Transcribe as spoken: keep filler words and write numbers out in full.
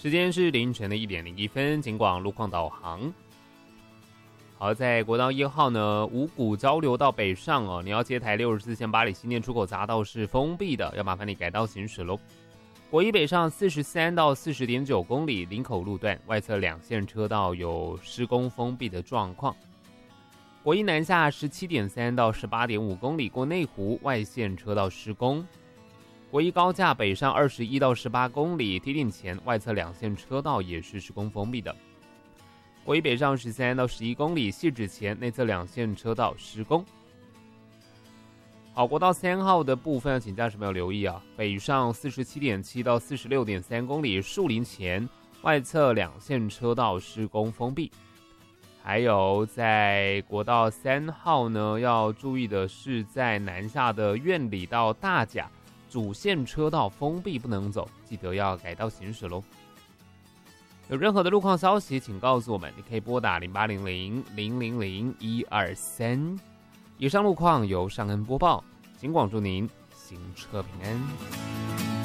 时间是凌晨的一点零一分，警广路况导航。好，在国道一号呢，五股交流道北上哦，你要接台六十四线八里新店出口匝道是封闭的，要麻烦你改道行驶喽。国一北上四十三到四十点九公里，林口路段外侧两线车道有施工封闭的状况。国一南下十七点三到十八点五公里，过内湖外线车道施工。国一高架北上二十一到十八公里，堤顶前外侧两线车道也是施工封闭的。国一北上十三到十一公里，汐止前内侧两线车道施工。好，国道三号的部分，请驾驶朋友留意啊，北上四十七点七到四十六点三公里，树林前外侧两线车道施工封闭。还有在国道三号呢，要注意的是，在南下的苑里到大甲主线车道封闭不能走，记得要改道行驶咯。有任何的路况消息，请告诉我们，你可以拨打零八零零零零零一二三。以上路况由尚恩播报，警广祝您行车平安。